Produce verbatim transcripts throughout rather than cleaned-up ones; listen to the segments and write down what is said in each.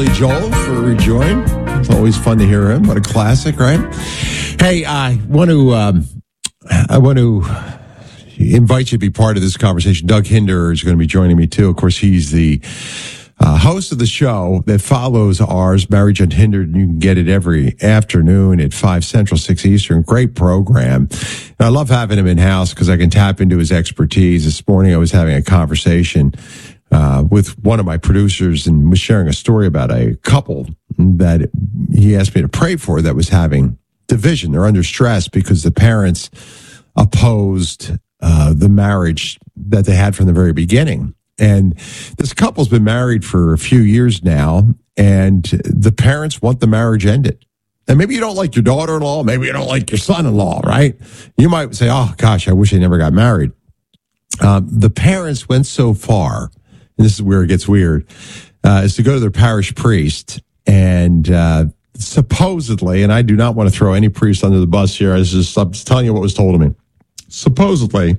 Billy Joel for Rejoin. It's always fun to hear him. What a classic, right? Hey, I want to um, I want to invite you to be part of this conversation. Doug Hinder is going to be joining me too. Of course, he's the uh, host of the show that follows ours, Marriage Unhindered. You can get it every afternoon at five Central, six Eastern. Great program. And I love having him in house because I can tap into his expertise. This morning, I was having a conversation Uh, with one of my producers and was sharing a story about a couple that he asked me to pray for that was having division. They're under stress because the parents opposed uh, the marriage that they had from the very beginning. And this couple's been married for a few years now, and the parents want the marriage ended. And maybe you don't like your daughter-in-law, maybe you don't like your son-in-law, right? You might say, oh, gosh, I wish they never got married. Um, the parents went so far, and this is where it gets weird, uh, is to go to their parish priest and uh, supposedly, and I do not want to throw any priest under the bus here, I was just, I'm just telling you what was told to me. Supposedly,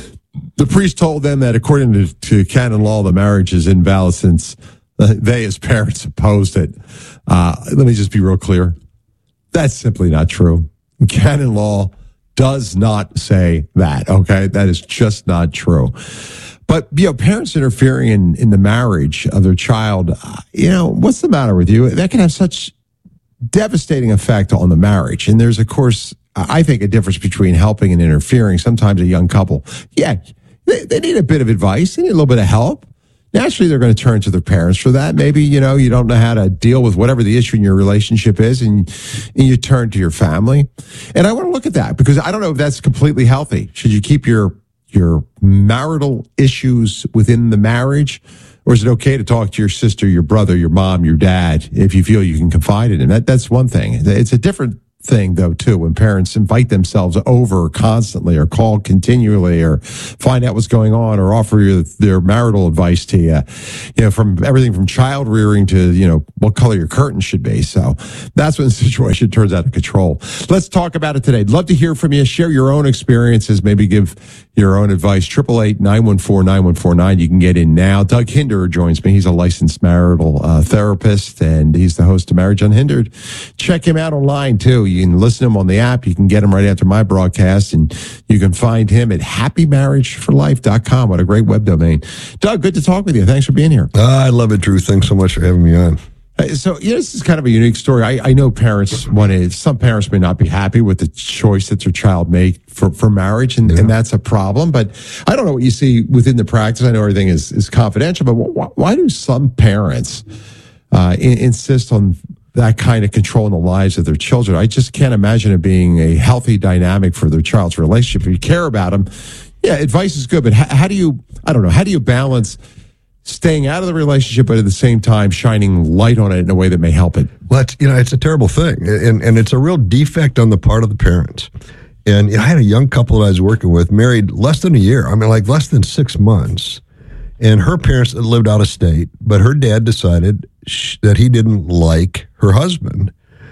the priest told them that according to, to canon law, the marriage is invalid since uh, they as parents opposed it. Uh, let me just be real clear. That's simply not true. Canon law does not say that, okay? That is just not true. But, you know, parents interfering in, in the marriage of their child, uh, you know, what's the matter with you? That can have such devastating effect on the marriage. And there's, of course, I think a difference between helping and interfering. Sometimes a young couple, yeah, they, they need a bit of advice. They need a little bit of help. Naturally, they're going to turn to their parents for that. Maybe, you know, you don't know how to deal with whatever the issue in your relationship is, and, and you turn to your family. And I want to look at that because I don't know if that's completely healthy. Should you keep your your marital issues within the marriage, or is it okay to talk to your sister, your brother, your mom, your dad, if you feel you can confide in them? That, that's one thing. It's a different thing, though, too, when parents invite themselves over constantly or call continually or find out what's going on or offer you their marital advice to you, you know, from everything from child rearing to, you know, what color your curtains should be. So that's when the situation turns out of control. Let's talk about it today. I'd love to hear from you. Share your own experiences. Maybe give your own advice. eight eight eight, nine one four, nine one four nine. You can get in now. Doug Hinder joins me. He's a licensed marital uh, therapist, and he's the host of Marriage Unhindered. Check him out online, too. You can listen to him on the app. You can get him right after my broadcast, and you can find him at happy marriage for life dot com. What a great web domain. Doug, good to talk with you. Thanks for being here. Uh, I love it, Drew. Thanks so much for having me on. So, you know, this is kind of a unique story. I, I know parents want to, some parents may not be happy with the choice that their child made for, for marriage, and, yeah. and that's a problem. But I don't know what you see within the practice. I know everything is, is confidential, but why, why do some parents uh, in, insist on that kind of control in the lives of their children? I just can't imagine it being a healthy dynamic for their child's relationship. If you care about them, yeah, advice is good, but how, how do you, I don't know, how do you balance staying out of the relationship, but at the same time shining light on it in a way that may help it? Well, it's, you know, it's a terrible thing, and and it's a real defect on the part of the parents. And you know, I had a young couple that I was working with, married less than a year. I mean, like less than six months. And her parents lived out of state, but her dad decided sh- that he didn't like her husband,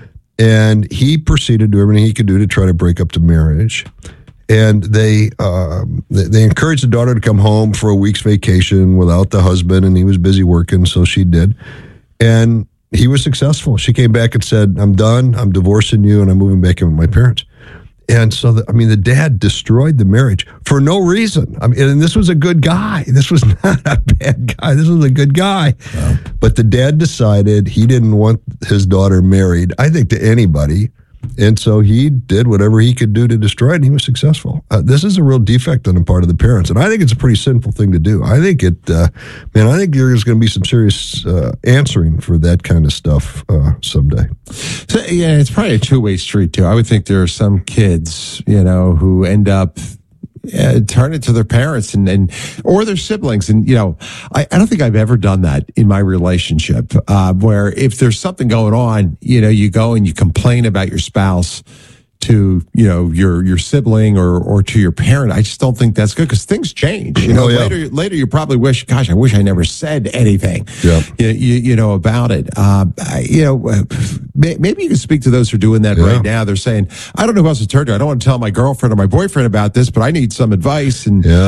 and he proceeded to do everything he could do to try to break up the marriage. And they, uh, they they encouraged the daughter to come home for a week's vacation without the husband, and he was busy working, so she did. And he was successful. She came back and said, I'm done, I'm divorcing you, and I'm moving back in with my parents. And so, the, I mean, the dad destroyed the marriage for no reason. I mean, and this was a good guy. This was not a bad guy. This was a good guy. Wow. But the dad decided he didn't want his daughter married, I think, to anybody. And so he did whatever he could do to destroy it, and he was successful. Uh, this is a real defect on the part of the parents, and I think it's a pretty sinful thing to do. I think it, uh, man, I think there's going to be some serious uh, answering for that kind of stuff uh, someday. So, yeah, it's probably a two-way street, too. I would think there are some kids, you know, who end up Uh, turn it to their parents and, and or their siblings. And, you know, I, I don't think I've ever done that in my relationship, uh, where if there's something going on, you know, you go and you complain about your spouse to, you know, your your sibling or or to your parent. I just don't think that's good because things change. You know, oh, yeah. later later you probably wish, gosh, I wish I never said anything. Yeah. You, you, you know about it. Uh, you know, maybe you can speak to those who are doing that yeah. right now. They're saying, I don't know who else to turn to. I don't want to tell my girlfriend or my boyfriend about this, but I need some advice. And yeah.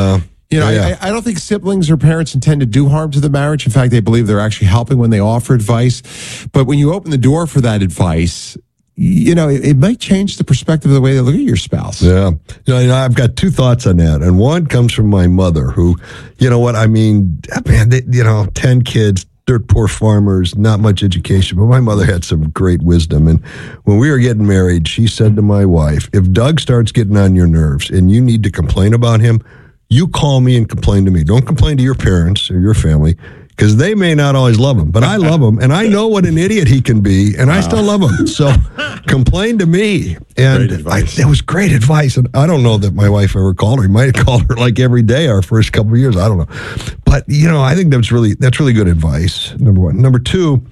You know, Yeah, yeah. I, I don't think siblings or parents intend to do harm to the marriage. In fact, they believe they're actually helping when they offer advice. But when you open the door for that advice, you know, it, it might change the perspective of the way they look at your spouse. Yeah. You know, you know, I've got two thoughts on that. And one comes from my mother who, you know what, I mean, man, they, you know, ten kids, dirt poor farmers, not much education. But my mother had some great wisdom. And when we were getting married, she said to my wife, if Doug starts getting on your nerves and you need to complain about him, you call me and complain to me. Don't complain to your parents or your family, because they may not always love him, but I love him, and I know what an idiot he can be, and I still love him. So complain to me. And I, that was great advice. And I don't know that my wife ever called her. He might have called her like every day our first couple of years. I don't know. But, you know, I think that's really that's really good advice, number one. Number two,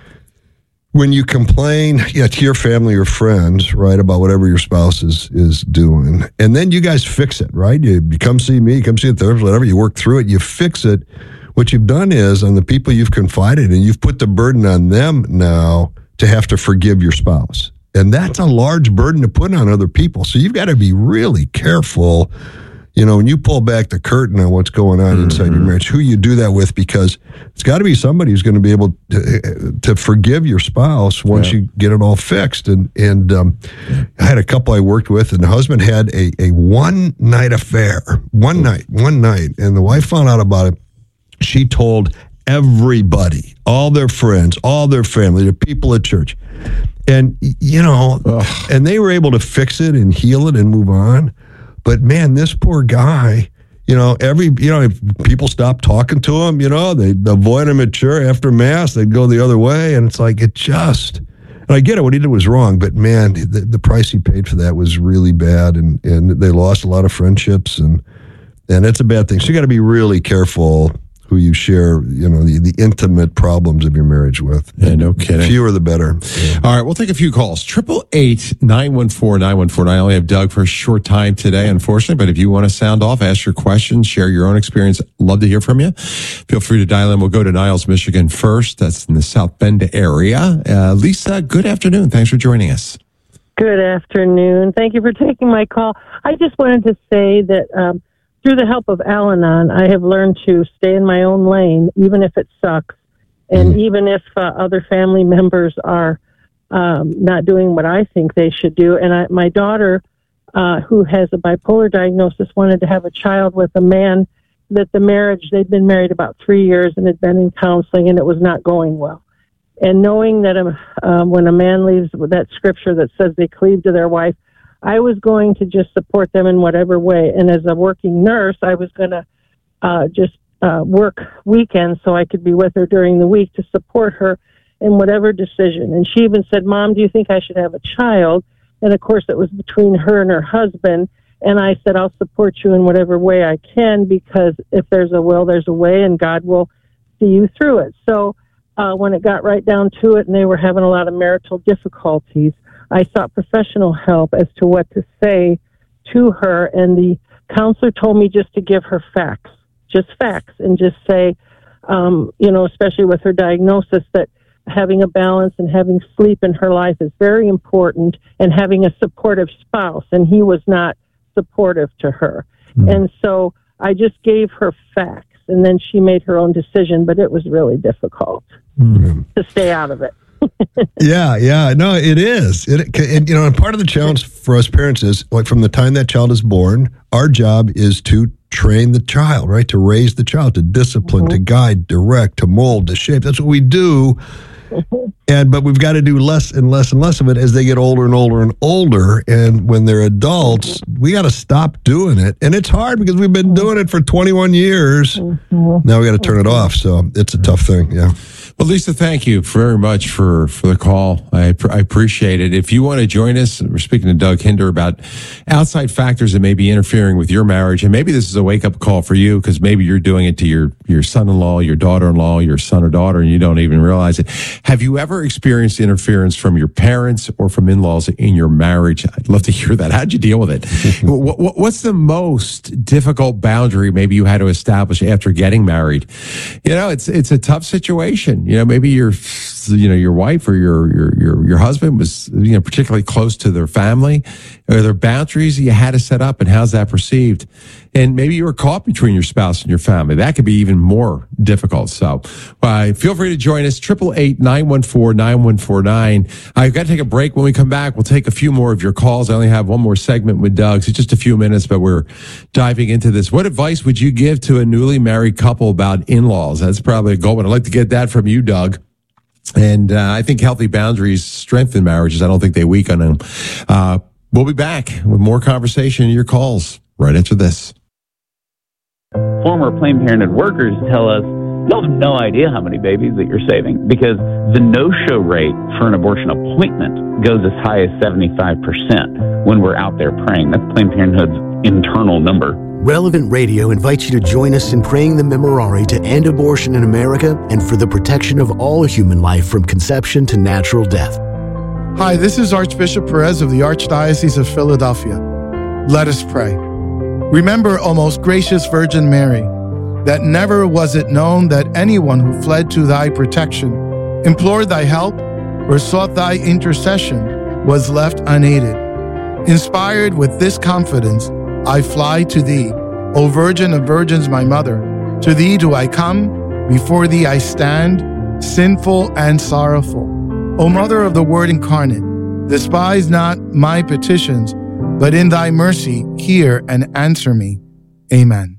when you complain yeah, to your family or friends, right, about whatever your spouse is is doing, and then you guys fix it, right? You, you come see me, you come see a therapist, whatever, you work through it, you fix it. What you've done is, on the people you've confided in, you've put the burden on them now to have to forgive your spouse. And that's a large burden to put on other people. So you've got to be really careful, you know, when you pull back the curtain on what's going on mm-hmm. inside your marriage, who you do that with, because it's got to be somebody who's going to be able to, to forgive your spouse once yeah. you get it all fixed. And and um, I had a couple I worked with, and the husband had a, a one-night affair, one night, one night, and the wife found out about it. She told everybody, all their friends, all their family, the people at church. And, you know, Ugh. and they were able to fix it and heal it and move on. But, man, this poor guy, you know, every, you know, if people stopped talking to him, you know, they'd avoid him at church after Mass, they'd go the other way. And it's like, it just, and I get it, what he did was wrong, but, man, the, the price he paid for that was really bad. And, and they lost a lot of friendships, and, and it's a bad thing. So you got to be really careful who you share, you know, the, the intimate problems of your marriage with. Yeah, no kidding. Fewer the better. Yeah. All right, we'll take a few calls. Triple eight nine one four nine one four nine. I only have Doug for a short time today, unfortunately, but if you want to sound off, ask your questions, share your own experience, love to hear from you. Feel free to dial in. We'll go to Niles, Michigan first. That's in the South Bend area. Uh, Lisa, good afternoon. Thanks for joining us. Good afternoon. Thank you for taking my call. I just wanted to say that um, through the help of Al-Anon, I have learned to stay in my own lane, even if it sucks, and mm-hmm. even if uh, other family members are um, not doing what I think they should do. And I, my daughter, uh, who has a bipolar diagnosis, wanted to have a child with a man that the marriage, they'd been married about three years and had been in counseling, and it was not going well. And knowing that um, uh, when a man leaves with that scripture that says they cleave to their wife, I was going to just support them in whatever way. And as a working nurse, I was going to uh, just uh, work weekends so I could be with her during the week to support her in whatever decision. And she even said, Mom, do you think I should have a child? And of course, it was between her and her husband. And I said, I'll support you in whatever way I can, because if there's a will, there's a way, and God will see you through it. So uh, when it got right down to it and they were having a lot of marital difficulties, I sought professional help as to what to say to her, and the counselor told me just to give her facts, just facts, and just say, um, you know, especially with her diagnosis, that having a balance and having sleep in her life is very important, and having a supportive spouse, and he was not supportive to her. Mm-hmm. And so I just gave her facts, and then she made her own decision, but it was really difficult mm-hmm. to stay out of it. yeah, yeah, no, it is. It, and, you know, and part of the challenge for us parents is, like, from the time that child is born, our job is to train the child, right? To raise the child, to discipline, mm-hmm. to guide, direct, to mold, to shape. That's what we do. Mm-hmm. And but we've got to do less and less and less of it as they get older and older and older. And when they're adults, mm-hmm. we got to stop doing it. And it's hard because we've been doing it for twenty-one years. Mm-hmm. Now we got to turn it off. So it's a tough thing. Yeah. Well, Lisa, thank you very much for, for the call. I, I appreciate it. If you want to join us, we're speaking to Doug Hinder about outside factors that may be interfering with your marriage. And maybe this is a wake-up call for you, because maybe you're doing it to your, your son-in-law, your daughter-in-law, your son or daughter, and you don't even realize it. Have you ever experienced interference from your parents or from in-laws in your marriage? I'd love to hear that. How'd you deal with it? what, what, what's the most difficult boundary maybe you had to establish after getting married? You know, it's it's a tough situation. You know, maybe your, you know, your wife or your, your, your, your husband was, you know, particularly close to their family. Are there boundaries that you had to set up, and how's that perceived? And maybe you were caught between your spouse and your family. That could be even more difficult. So uh, feel free to join us, eight eight eight, nine one four, nine one four nine. I've got to take a break. When we come back, we'll take a few more of your calls. I only have one more segment with Doug. So it's just a few minutes, but we're diving into this. What advice would you give to a newly married couple about in-laws? That's probably a goal, and I'd like to get that from you, Doug. And uh, I think healthy boundaries strengthen marriages. I don't think they weaken them. Uh, we'll be back with more conversation and your calls right after this. Former Planned Parenthood workers tell us, you'll have no idea how many babies that you're saving, because the no-show rate for an abortion appointment goes as high as seventy-five percent when we're out there praying. That's Planned Parenthood's internal number. Relevant Radio invites you to join us in praying the Memorare to end abortion in America and for the protection of all human life from conception to natural death. Hi, this is Archbishop Perez of the Archdiocese of Philadelphia. Let us pray. Remember, O most gracious Virgin Mary, that never was it known that anyone who fled to thy protection, implored thy help, or sought thy intercession was left unaided. Inspired with this confidence, I fly to thee, O Virgin of Virgins, my mother. To thee do I come, before thee I stand, sinful and sorrowful. O Mother of the Word incarnate, despise not my petitions, but in thy mercy hear and answer me. Amen.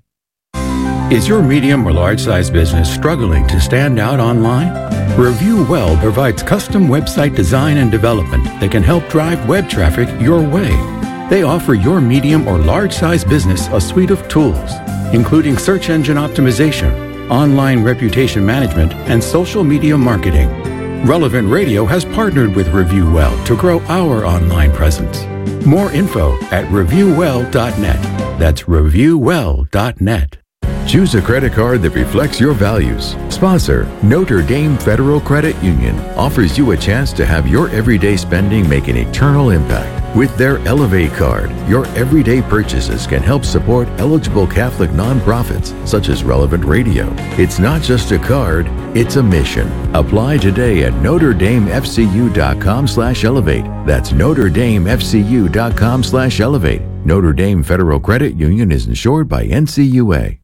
Is your medium or large-size business struggling to stand out online? Review Well provides custom website design and development that can help drive web traffic your way. They offer your medium or large-size business a suite of tools, including search engine optimization, online reputation management, and social media marketing. Relevant Radio has partnered with Review Well to grow our online presence. More info at review well dot net. That's review well dot net. Choose a credit card that reflects your values. Sponsor, Notre Dame Federal Credit Union, offers you a chance to have your everyday spending make an eternal impact. With their Elevate card, your everyday purchases can help support eligible Catholic nonprofits such as Relevant Radio. It's not just a card, it's a mission. Apply today at notre dame f c u dot com slash elevate. That's notre dame f c u dot com slash elevate. Notre Dame Federal Credit Union is insured by N C U A.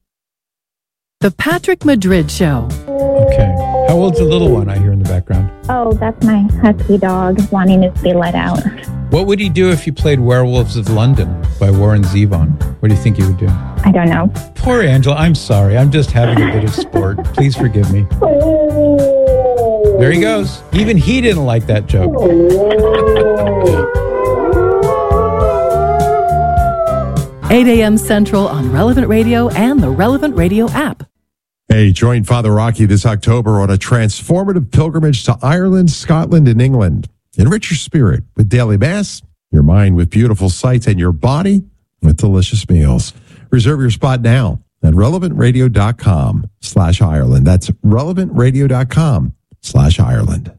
The Patrick Madrid Show. Okay. How old's the little one I hear in the background? Oh, that's my husky dog wanting to be let out. What would he do if you played Werewolves of London by Warren Zevon? What do you think he would do? I don't know. Poor Angela. I'm sorry. I'm just having a bit of sport. Please forgive me. There he goes. Even he didn't like that joke. eight a.m. Central on Relevant Radio and the Relevant Radio app. Hey, join Father Rocky this October on a transformative pilgrimage to Ireland, Scotland, and England. Enrich your spirit with daily mass, your mind with beautiful sights, and your body with delicious meals. Reserve your spot now at relevant radio dot com slash Ireland. That's relevant radio dot com slash Ireland.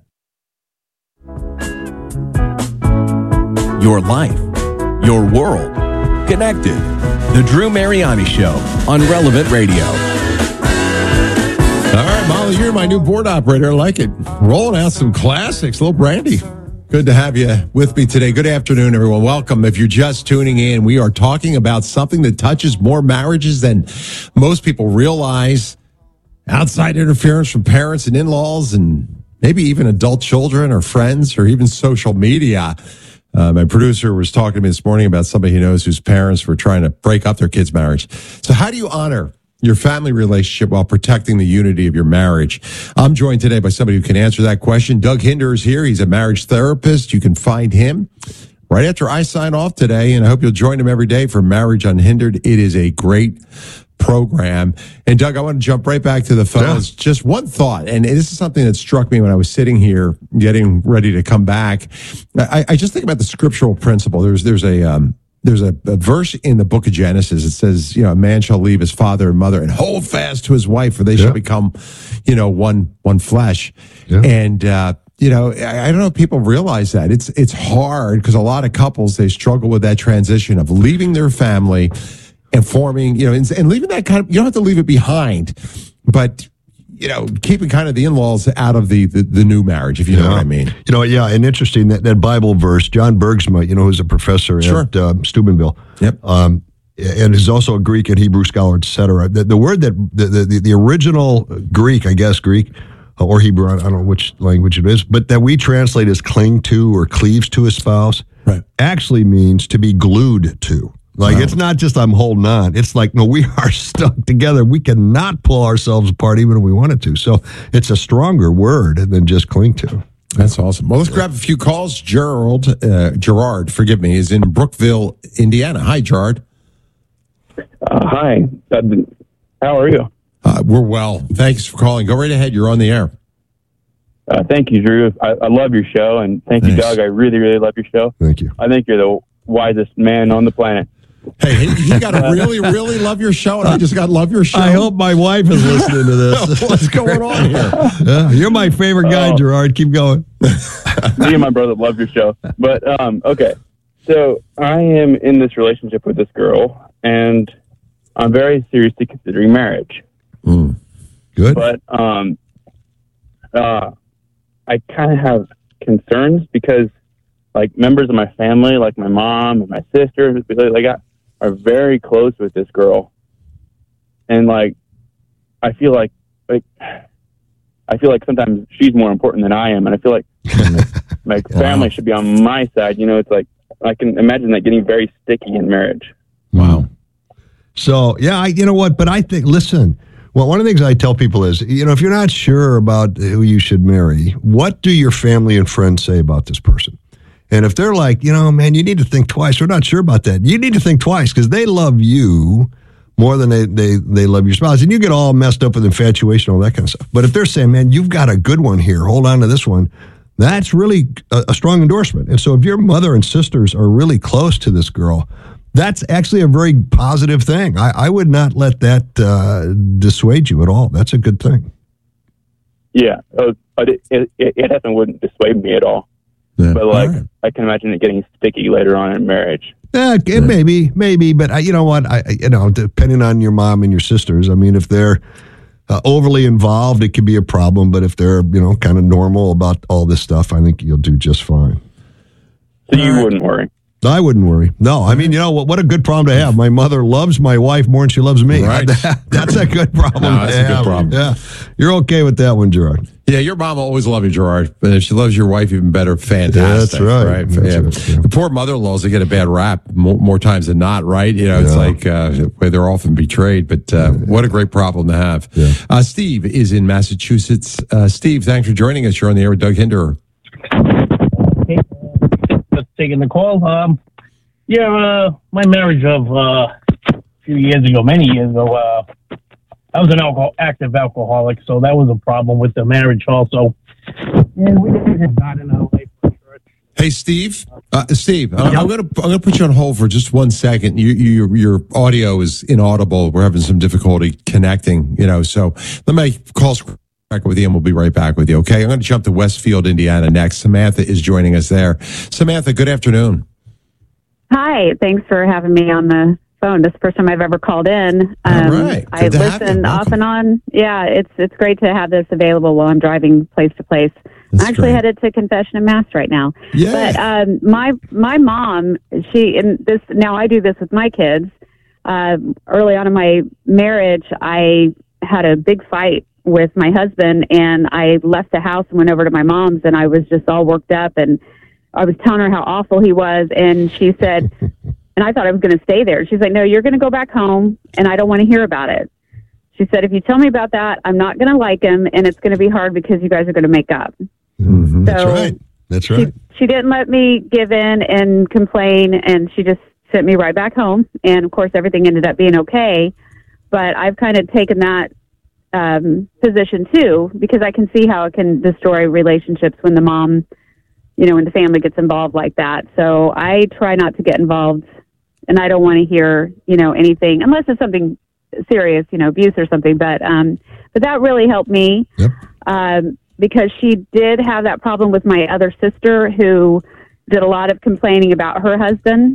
Your life, your world, connected. The Drew Mariani Show on Relevant Radio. All right, Molly, you're my new board operator. I like it. Rolling out some classics. Little Brandy. Good to have you with me today. Good afternoon, everyone. Welcome. If you're just tuning in, we are talking about something that touches more marriages than most people realize. Outside interference from parents and in-laws and maybe even adult children or friends or even social media. Uh, my producer was talking to me this morning about somebody he knows whose parents were trying to break up their kid's marriage. So how do you honor your family relationship while protecting the unity of your marriage? I'm joined today by somebody who can answer that question. Doug Hinder is here. He's a marriage therapist. You can find him right after I sign off today, and I hope you'll join him every day for Marriage Unhindered. It is a great program. And Doug, I want to jump right back to the phones. Yeah. Just one thought, and this is something that struck me when I was sitting here getting ready to come back. I, I just think about the scriptural principle. There's there's a um, there's a, a verse in the book of Genesis. It says, you know, a man shall leave his father and mother and hold fast to his wife, for they yeah. shall become, you know, one one flesh. Yeah. And uh, you know, I, I don't know if people realize that it's it's hard because a lot of couples, they struggle with that transition of leaving their family and forming, you know, and, and leaving that kind of, you don't have to leave it behind, but you know, keeping kind of the in-laws out of the, the, the new marriage, if you know Yeah. what I mean. You know, yeah, and interesting, that, that Bible verse, John Bergsma, you know, who's a professor Sure. at uh, Steubenville. Yep. Um, and is also a Greek and Hebrew scholar, et cetera. The, the word that, the, the, the original Greek, I guess, Greek, uh, or Hebrew, I don't know which language it is, but that we translate as cling to or cleaves to a spouse, right. actually means to be glued to. Like, Wow. it's not just I'm holding on. It's like, no, we are stuck together. We cannot pull ourselves apart even if we wanted to. So it's a stronger word than just cling to. That's awesome. Well, let's grab a few calls. Gerald, uh, Gerard, forgive me, is in Brookville, Indiana. Hi, Gerard. Uh, hi. Uh, how are you? Uh, we're well. Thanks for calling. Go right ahead. You're on the air. Uh, thank you, Drew. I, I love your show, and thank Thanks. you, Doug. I really, really love your show. Thank you. I think you're the wisest man on the planet. Hey, he, he got to really, really love your show, and I just got to love your show. I hope my wife is listening to this. What's going on here? Yeah, you're my favorite guy, Oh. Gerard. Keep going. Me and my brother love your show. But, um, okay. So I am in this relationship with this girl, and I'm very seriously considering marriage. Mm. Good. But um, uh, I kind of have concerns because, like, members of my family, like my mom and my sister, like, I, are very close with this girl, and like, I feel like, like, I feel like sometimes she's more important than I am, and I feel like my family should be on my side. You know, it's like I can imagine that getting very sticky in marriage. Wow. So, yeah, I, you know what? But I think, listen, well, one of the things I tell people is, you know, if you're not sure about who you should marry, what do your family and friends say about this person? And if they're like, you know, man, you need to think twice, we're not sure about that. You need to think twice because they love you more than they, they, they love your spouse. And you get all messed up with infatuation, all that kind of stuff. But if they're saying, man, you've got a good one here, hold on to this one, that's really a, a strong endorsement. And so if your mother and sisters are really close to this girl, that's actually a very positive thing. I, I would not let that uh, dissuade you at all. That's a good thing. Yeah, uh, but it, it, it definitely wouldn't dissuade me at all. Yeah. But like, All right. I can imagine it getting sticky later on in marriage. Yeah, it maybe, maybe, but I, you know what? I, I- you know, depending on your mom and your sisters. I mean, if they're uh, overly involved, it could be a problem. But if they're, you know, kind of normal about all this stuff, I think you'll do just fine. So you wouldn't worry. I wouldn't worry. No, I mean, you know what? What a good problem to have. My mother loves my wife more than she loves me. Right. That's a good problem. No, that's to a good have. problem. Yeah, you're okay with that one, Gerard. Yeah, your mom will always love you, Gerard. But if she loves your wife even better, fantastic. That's right. That's yeah. right, yeah. The poor mother-in-laws, they get a bad rap more, more times than not, right? You know, it's Yeah. like uh, where they're often betrayed. But uh, what a great problem to have. Yeah. Uh, Steve is in Massachusetts. Uh, Steve, thanks for joining us. You're on the air with Doug Hinderer. Hey, just taking the call. Um, yeah, uh, my marriage of uh, a few years ago, many years ago, uh, I was an alcohol, active alcoholic, so that was a problem with the marriage also. And we had God in our life for church. Hey, Steve. Uh, Steve, I- I'm going to I'm going to put you on hold for just one second. You, you, your audio is inaudible. We're having some difficulty connecting. You know, so let me call back with you, and we'll be right back with you. Okay, I'm going to jump to Westfield, Indiana next. Samantha is joining us there. Samantha, good afternoon. Hi, thanks for having me on the phone. This is the first time I've ever called in. Um, All right. I Good to have you. listen off Welcome. and on. Yeah, it's it's great to have this available while I'm driving place to place. That's I'm actually great. headed to confession and mass right now. Yeah. But um, my my mom, she and this now I do this with my kids. Um, early on in my marriage, I had a big fight with my husband, and I left the house and went over to my mom's, and I was just all worked up, and I was telling her how awful he was, and she said, and I thought I was going to stay there. She's like, no, you're going to go back home, and I don't want to hear about it. She said, if you tell me about that, I'm not going to like him, and it's going to be hard because you guys are going to make up. Mm-hmm. That's So right. That's right. She, she didn't let me give in and complain, and she just sent me right back home. And, of course, everything ended up being okay. But I've kind of taken that um, position, too, because I can see how it can destroy relationships when the mom, you know, when the family gets involved like that. So I try not to get involved, and I don't want to hear, you know, anything, unless it's something serious, you know, abuse or something. But um, but that really helped me. Yep. Um, because she did have that problem with my other sister who did a lot of complaining about her husband,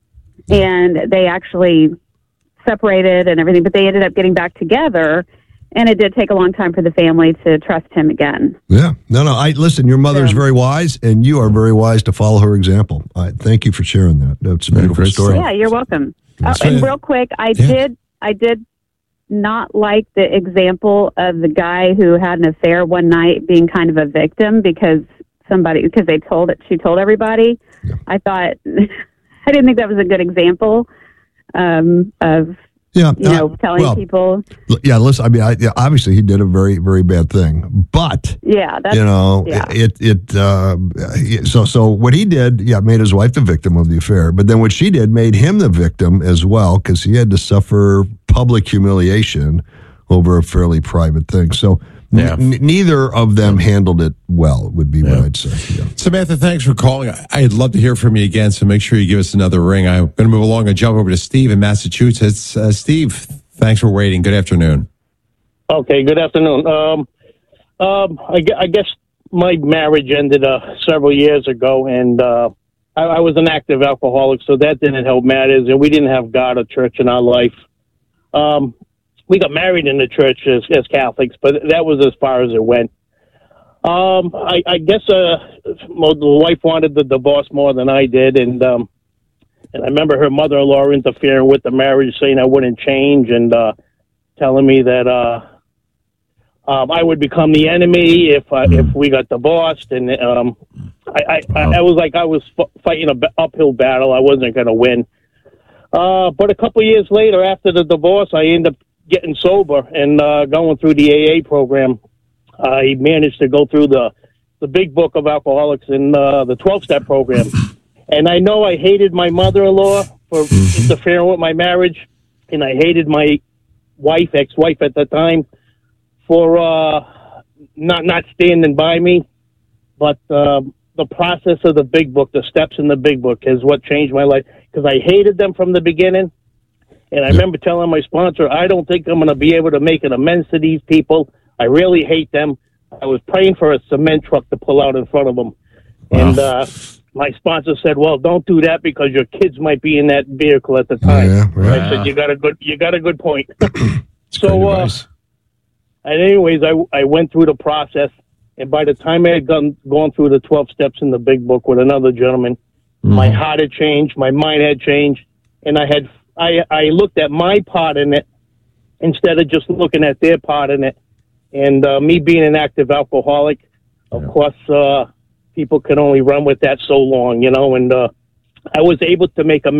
and they actually separated and everything, but they ended up getting back together. and it did take a long time for the family to trust him again. Yeah. No, no. I listen, your mother is very wise, and you are very wise to follow her example. I thank you for sharing that. That's a beautiful story. Yeah, you're welcome. Oh, That's and right. real quick, I Yeah. did I did not like the example of the guy who had an affair one night being kind of a victim because somebody because they told it she told everybody. Yeah. I thought I didn't think that was a good example um, of Yeah, you know, uh, telling well, people. Yeah, listen. I mean, I, yeah, obviously he did a very, very bad thing, but Yeah, that's you know, yeah. it, it. Uh, so, so what he did, yeah, made his wife the victim of the affair. But then what she did made him the victim as well because he had to suffer public humiliation over a fairly private thing. So, Yeah. n- neither of them handled it well. Would be what I'd say. Yeah. Samantha, thanks for calling. I- I'd love to hear from you again, so make sure you give us another ring. I'm going to move along and jump over to Steve in Massachusetts. Uh, Steve, thanks for waiting. Good afternoon. Okay, good afternoon. Um, um, I, gue- I guess my marriage ended uh, several years ago, and uh, I, I was an active alcoholic, so that didn't help matters, and we didn't have God or church in our life. Um, we got married in the church as, as Catholics, but that was as far as it went. Um, I, I guess uh, well, the wife wanted the divorce more than I did, and um, and I remember her mother-in-law interfering with the marriage, saying I wouldn't change, and uh, telling me that uh, um, I would become the enemy if uh, if we got divorced, and um, I, I, I, I was like I was f- fighting an uphill battle. I wasn't going to win. Uh, but a couple of years later, after the divorce, I ended up getting sober and uh, going through the A A program. I managed to go through the the big book of alcoholics and uh, the twelve-step program. And I know I hated my mother-in-law for interfering with my marriage, and I hated my wife, ex-wife at the time, for uh, not not standing by me. But uh, the process of the big book, the steps in the big book, is what changed my life, because I hated them from the beginning. And I remember telling my sponsor, I don't think I'm going to be able to make an amends to these people. I really hate them. I was praying for a cement truck to pull out in front of them. And uh, my sponsor said, well, don't do that because your kids might be in that vehicle at the time. Yeah, right. I said, you got a good, you got a good point. so, uh, and anyways, I, I went through the process. And by the time I had gone, gone through the twelve steps in the big book with another gentleman, Mm-hmm. my heart had changed, my mind had changed, and I had I, I looked at my part in it instead of just looking at their part in it. And uh, me being an active alcoholic, of course, uh, people can only run with that so long, you know, and uh, I was able to make a